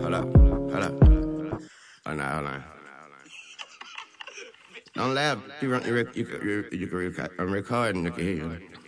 Hold up. Hold up. Oh, no, hold on. Don't laugh. You can record. I'm recording. You can hear you.